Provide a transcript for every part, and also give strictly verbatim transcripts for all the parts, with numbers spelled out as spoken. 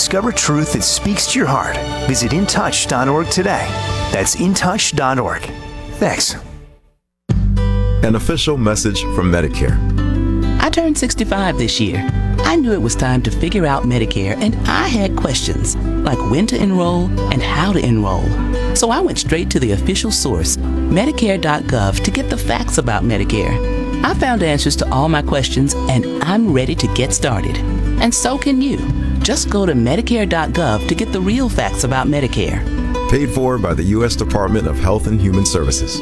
discover truth that speaks to your heart, visit in touch dot org today. That's in touch dot org. Thanks. An official message from Medicare. I turned sixty-five this year. I knew it was time to figure out Medicare, and I had questions, like when to enroll and how to enroll. So I went straight to the official source, Medicare dot gov, to get the facts about Medicare. I found answers to all my questions, and I'm ready to get started. And so can you. Just go to Medicare dot gov to get the real facts about Medicare. Paid for by the U S Department of Health and Human Services.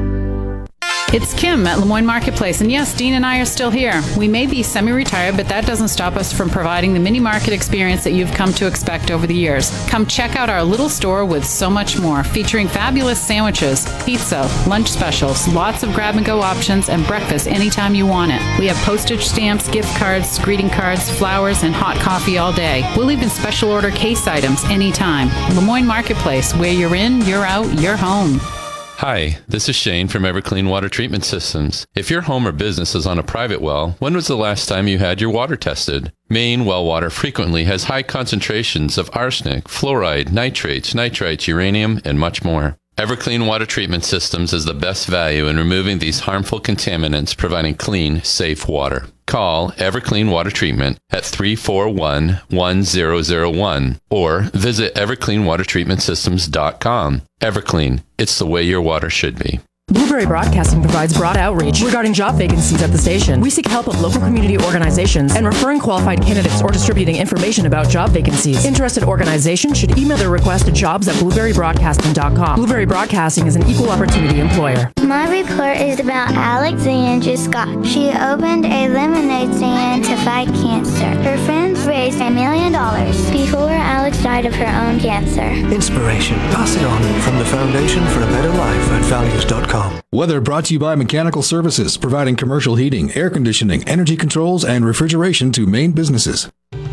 It's Kim at Lemoyne Marketplace, and yes, Dean and I are still here. We may be semi-retired, but that doesn't stop us from providing the mini market experience that you've come to expect over the years. Come check out our little store with so much more, featuring fabulous sandwiches, pizza, lunch specials, lots of grab-and-go options, and breakfast anytime you want it. We have postage stamps, gift cards, greeting cards, flowers, and hot coffee all day. We'll even special order case items anytime. Lemoyne Marketplace, where you're in, you're out, you're home. Hi, this is Shane from Everclean Water Treatment Systems. If your home or business is on a private well, when was the last time you had your water tested? Maine well water frequently has high concentrations of arsenic, fluoride, nitrates, nitrites, uranium, and much more. Everclean Water Treatment Systems is the best value in removing these harmful contaminants, providing clean, safe water. Call Everclean Water Treatment at three four one, one zero zero one or visit everclean water treatment systems dot com. Everclean, it's the way your water should be. Blueberry Broadcasting provides broad outreach regarding job vacancies at the station. We seek help of local community organizations and referring qualified candidates or distributing information about job vacancies. Interested organizations should email their request to jobs at blueberry broadcasting dot com. Blueberry Broadcasting is an equal opportunity employer. My report is about Alexandra Scott. She opened a lemonade stand to fight cancer. Her friends raised a million dollars before Alex died of her own cancer. Inspiration. Pass it on from the Foundation for a Better Life at values dot com. Weather brought to you by Mechanical Services, providing commercial heating, air conditioning, energy controls, and refrigeration to Maine businesses.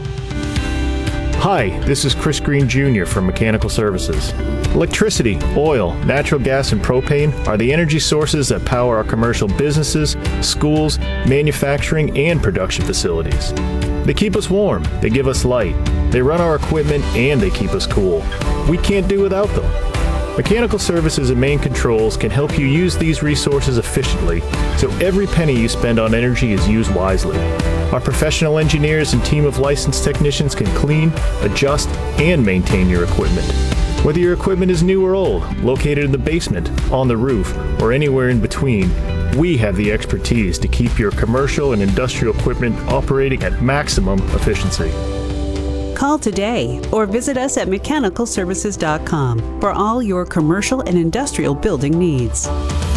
Hi, this is Chris Green Junior from Mechanical Services. Electricity, oil, natural gas, and propane are the energy sources that power our commercial businesses, schools, manufacturing, and production facilities. They keep us warm, they give us light, they run our equipment, and they keep us cool. We can't do without them. Mechanical Services and Main Controls can help you use these resources efficiently, so every penny you spend on energy is used wisely. Our professional engineers and team of licensed technicians can clean, adjust, and maintain your equipment. Whether your equipment is new or old, located in the basement, on the roof, or anywhere in between, we have the expertise to keep your commercial and industrial equipment operating at maximum efficiency. Call today or visit us at mechanical services dot com for all your commercial and industrial building needs.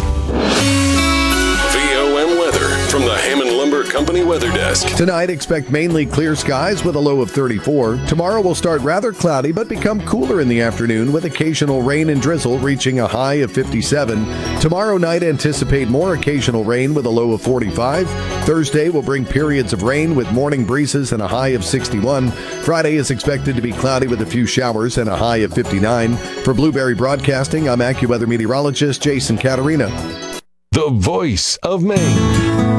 V O M weather from the Hammond Lumber Company Weather Desk. Tonight, expect mainly clear skies with a low of thirty-four. Tomorrow will start rather cloudy but become cooler in the afternoon with occasional rain and drizzle reaching a high of fifty-seven. Tomorrow night, anticipate more occasional rain with a low of forty-five. Thursday will bring periods of rain with morning breezes and a high of sixty-one. Friday is expected to be cloudy with a few showers and a high of fifty-nine. For Blueberry Broadcasting, I'm AccuWeather meteorologist Jason Caterina. The voice of Maine.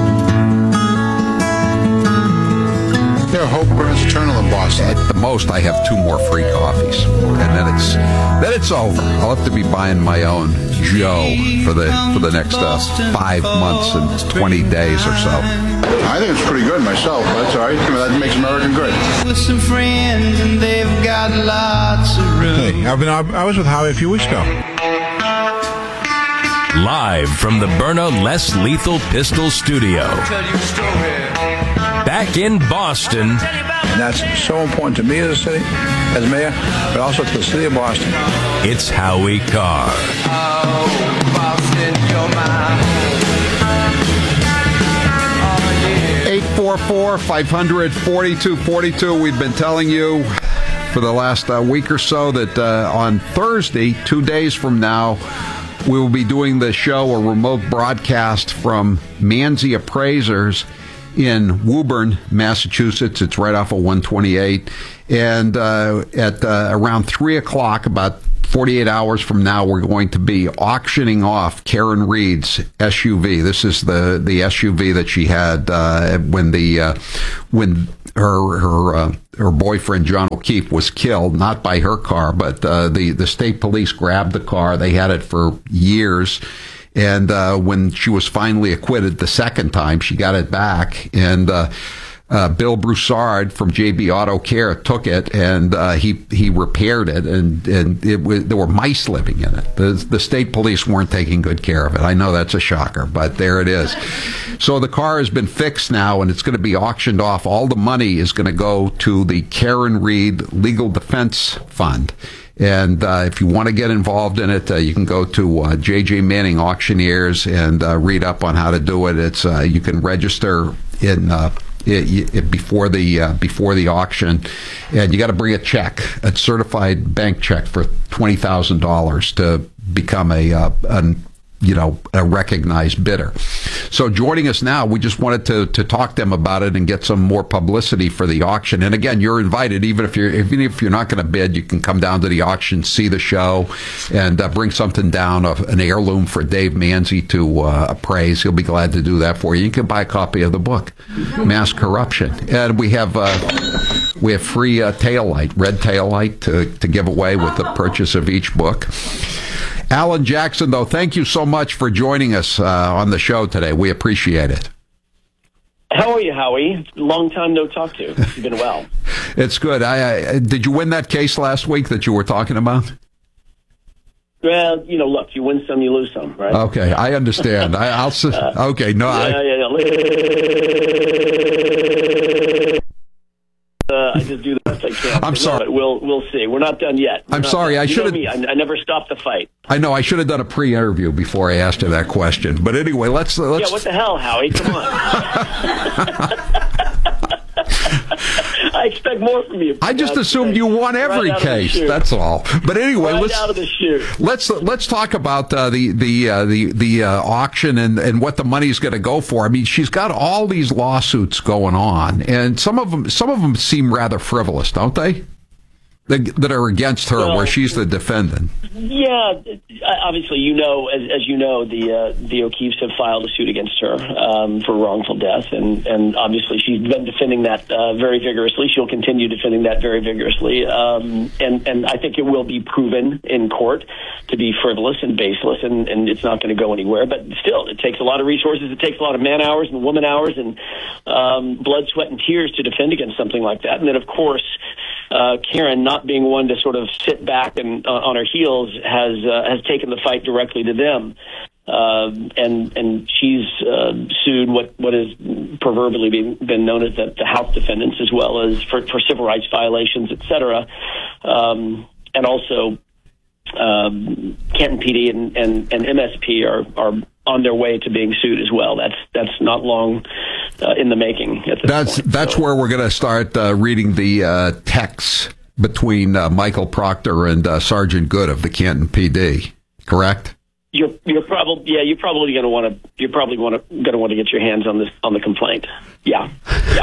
They're Hope Burns Eternal in Boston. At the most, I have two more free coffees, and then it's then it's over. I'll have to be buying my own Joe for the for the next uh, five months and twenty days or so. I think it's pretty good myself, but that's all right. That makes American great. With some friends, and they've got lots of room. Hey, I've been I was with Howie a few weeks ago. Live from the Byrna Less Lethal Pistol Studio. Back in Boston. And that's so important to me as a city, as mayor, but also to the city of Boston. It's Howie Carr. Oh, Boston, you're my eight four four, five hundred, forty-two forty-two. We've been telling you for the last uh, week or so that uh, on Thursday, two days from now, we will be doing the show, a remote broadcast from Manzi Appraisers in Woburn, Massachusetts. It's right off of one twenty-eight. And uh, at uh, around three o'clock, about forty-eight hours from now, we're going to be auctioning off Karen Reed's S U V. This is the, the S U V that she had uh, when the uh, when her her uh, her boyfriend John O'Keefe was killed, not by her car, but uh, the, the state police grabbed the car. They had it for years. And uh, when she was finally acquitted the second time, she got it back. And uh, uh, Bill Broussard from J B Auto Care took it, and uh, he he repaired it, and and it was, there were mice living in it. The the state police weren't taking good care of it. I know that's a shocker, but there it is. So the car has been fixed now, and it's going to be auctioned off. All the money is going to go to the Karen Reed Legal Defense Fund. And uh, if you want to get involved in it, uh, you can go to uh, J J Manning Auctioneers and uh, read up on how to do it. It's uh, you can register in uh, it, it before the uh, before the auction, and you got to bring a check, a certified bank check for twenty thousand dollars to become a, uh, an you know, a recognized bidder. So joining us now, we just wanted to to talk to them about it and get some more publicity for the auction. And again, you're invited, even if you're even if you're not going to bid, you can come down to the auction, see the show, and uh, bring something down, of an heirloom for Dave Manzi to uh, appraise. He'll be glad to do that for you. You can buy a copy of the book, Mass Corruption, and we have uh, we have free uh, tail light, red tail light to to give away with the purchase of each book. Alan Jackson, though, thank you so much for joining us uh, on the show today. We appreciate it. How are you, Howie? Long time no talk to. You've been well. It's good. I, I, did you win that case last week that you were talking about? Well, you know, look, you win some, you lose some, right? Okay, I understand. I, I'll. Uh, okay, no, yeah, I. Yeah, yeah. Uh, I just do the best I can. I'm sorry. No, we'll we'll see. We're not done yet. We're I'm sorry. Done. I should have. I, I never stopped the fight. I know. I should have done a pre-interview before I asked you that question. But anyway, let's let's. Yeah. What the hell, Howie? Come on. I expect more from you. I just assumed you won every right case. That's all. But anyway, right let's out of the chute. let's let's talk about uh, the the uh, the the uh, auction and and what the money's going to go for. I mean, she's got all these lawsuits going on, and some of them some of them seem rather frivolous, don't they? That, that are against her, well, where she's the defendant. Yeah, obviously, you know, as, as you know, the uh, the O'Keefes have filed a suit against her um, for wrongful death, and, and obviously she's been defending that uh, very vigorously. She'll continue defending that very vigorously, um, and and I think it will be proven in court to be frivolous and baseless, and, and it's not going to go anywhere. But still, it takes a lot of resources. It takes a lot of man hours and woman hours and um, blood, sweat, and tears to defend against something like that. And then, of course, Uh, Karen, not being one to sort of sit back and uh, on her heels, has uh, has taken the fight directly to them, uh, and and she's uh, sued what what has proverbially been, been known as the, the House defendants, as well as for, for civil rights violations, et cetera, um, and also um, Canton P D and, and, and M S P are are on their way to being sued as well. That's that's not long uh, in the making at this That's point, that's so. where we're going to start uh, reading the uh, texts between uh, Michael Proctor and uh, Sergeant Good of the Canton P D. Correct? You're you're probably yeah you're probably going to want to you're probably want to going to want to get your hands on this on the complaint. Yeah, yeah.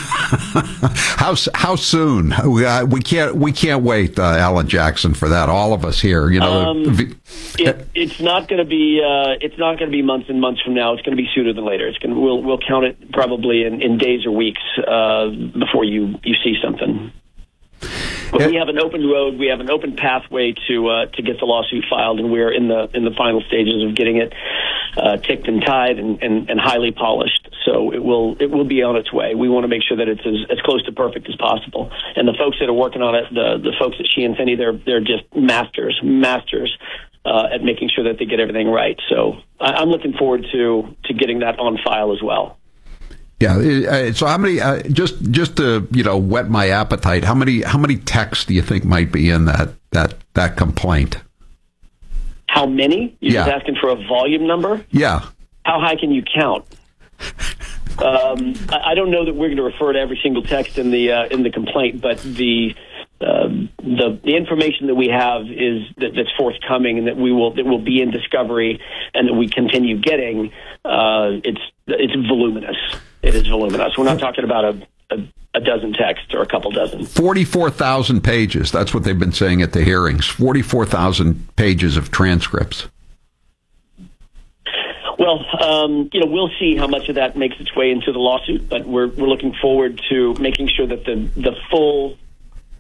how how soon? We, uh, we can't we can't wait, uh, Alan Jackson, for that. All of us here, you know. Um, the, it, it's not going to be uh, it's not going to be months and months from now. It's going to be sooner than later. It's going to, we'll we'll count it probably in, in days or weeks uh, before you you see something. But we have an open road. We have an open pathway to uh, to get the lawsuit filed, and we're in the in the final stages of getting it uh, ticked and tied and, and, and highly polished. So it will it will be on its way. We want to make sure that it's as, as close to perfect as possible. And the folks that are working on it, the the folks at She and Finney, they're they're just masters, masters uh, at making sure that they get everything right. So I, I'm looking forward to to getting that on file as well. Yeah. Uh, so how many? Uh, just just to you know whet my appetite. How many how many texts do you think might be in that that that complaint? How many? You're yeah. just asking for a volume number? Yeah. How high can you count? um, I, I don't know that we're going to refer to every single text in the uh, in the complaint, but the uh, the the information that we have is that, that's forthcoming, and that we will that will be in discovery, and that we continue getting. Uh, it's it's voluminous. It is voluminous. We're not talking about a, a, a dozen texts or a couple dozen. forty-four thousand pages. That's what they've been saying at the hearings. forty-four thousand pages of transcripts. Well, um, you know, we'll see how much of that makes its way into the lawsuit, but we're we're looking forward to making sure that the the full